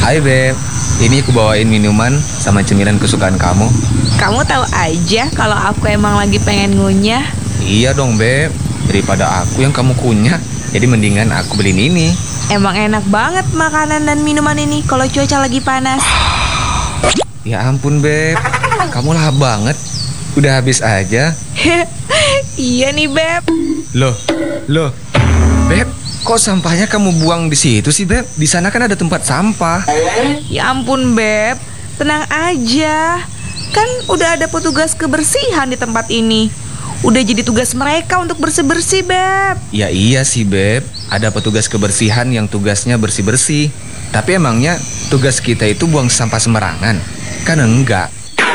Hai Beb, ini aku bawain minuman sama cemilan kesukaan kamu. Kamu tahu aja kalau aku emang lagi pengen ngunyah. Iya dong Beb, daripada aku yang kamu kunyah, jadi mendingan aku beliin ini. Emang enak banget makanan dan minuman ini kalau cuaca lagi panas. Ya ampun Beb, kamu lahap banget. Udah habis aja. Iya nih Beb. Loh, Beb, kok sampahnya kamu buang di situ sih Beb? Di sana kan ada tempat sampah. Ya ampun Beb, tenang aja. Kan udah ada petugas kebersihan di tempat ini. Udah jadi tugas mereka untuk bersih-bersih Beb. Ya iya sih Beb, ada petugas kebersihan yang tugasnya bersih-bersih. Tapi emangnya tugas kita itu buang sampah sembarangan? Kan enggak.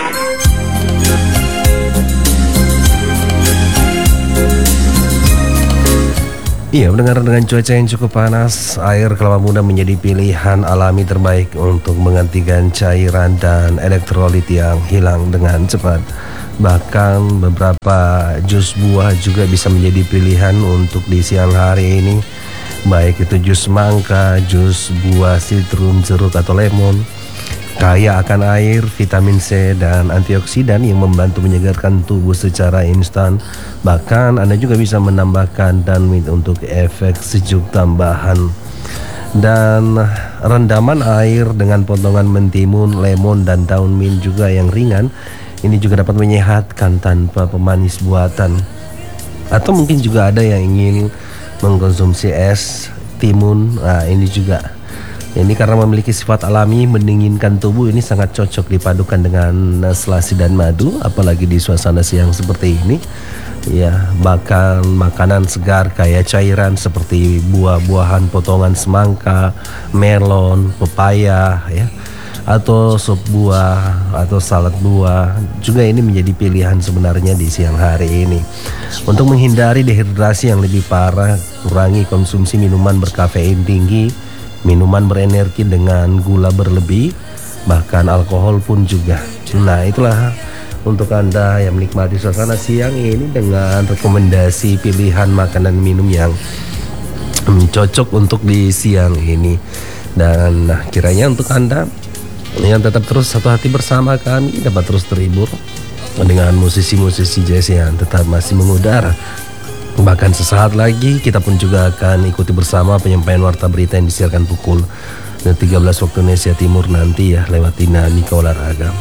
Iya, mendengar dengan cuaca yang cukup panas, air kelapa muda menjadi pilihan alami terbaik untuk menggantikan cairan dan elektrolit yang hilang dengan cepat. Bahkan beberapa jus buah juga bisa menjadi pilihan untuk di siang hari ini. Baik itu jus mangga, jus buah sitrum, jeruk atau lemon. Kaya akan air, vitamin C, dan antioksidan yang membantu menyegarkan tubuh secara instan. Bahkan Anda juga bisa menambahkan danmit untuk efek sejuk tambahan. Dan rendaman air dengan potongan mentimun, lemon, dan daun mint juga yang ringan. Ini juga dapat menyehatkan tanpa pemanis buatan. Atau mungkin juga ada yang ingin mengkonsumsi es timun. Nah, ini juga. Ini karena memiliki sifat alami mendinginkan tubuh, ini sangat cocok dipadukan dengan selasi dan madu, apalagi di suasana siang seperti ini. Ya, bahkan makanan segar kayak cairan seperti buah-buahan potongan semangka, melon, pepaya, ya, atau sup buah atau salad buah juga ini menjadi pilihan sebenarnya di siang hari ini. Untuk menghindari dehidrasi yang lebih parah, kurangi konsumsi minuman berkafein tinggi, minuman berenergi dengan gula berlebih, bahkan alkohol pun juga. Nah, itulah untuk Anda yang menikmati suasana siang ini dengan rekomendasi pilihan makanan minum yang cocok untuk di siang ini. Dan kiranya untuk Anda yang tetap terus satu hati bersama kami dapat terus terhibur dengan musisi-musisi jazz yang tetap masih mengudara. Bahkan sesaat lagi kita pun juga akan ikuti bersama penyampaian warta berita yang disiarkan pukul 13 waktu Indonesia Timur nanti ya lewat Dinamika Olahraga.